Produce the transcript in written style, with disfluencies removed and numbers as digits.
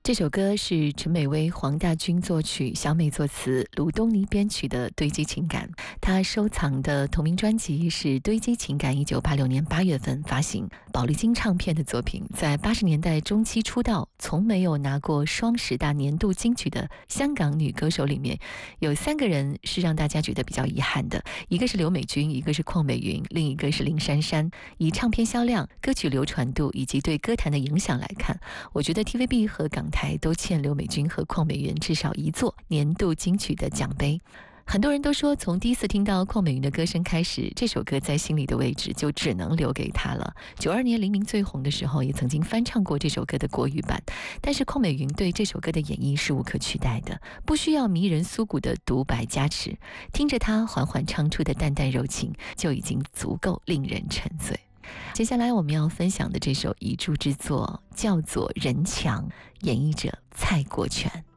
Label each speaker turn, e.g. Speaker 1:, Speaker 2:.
Speaker 1: 这首歌是陈美薇、黄大军作曲，小美作词，卢东尼编曲的《堆积情感》。她收藏的同名专辑是《堆积情感》，1986年8月份发行，宝丽金唱片的作品。在80年代中期出道，从没有拿过双10大年度金曲的香港女歌手里面，有3个人是让大家觉得比较遗憾的，一个是刘美君，一个是邝美云，另一个是林珊珊。以唱片销量、歌曲流传度以及对歌坛的影响来看，我觉得 TVB 和港台都欠刘美君和邝美云至少一座年度金曲的奖杯。很多人都说，从第一次听到邝美云的歌声开始，这首歌在心里的位置就只能留给她了。92年黎明最红的时候，也曾经翻唱过这首歌的国语版，但是邝美云对这首歌的演绎是无可取代的，不需要迷人酥骨的独白加持，听着她缓缓唱出的淡淡柔情，就已经足够令人沉醉。接下来我们要分享的这首遗珠之作叫做《人墙》，演绎者蔡国权。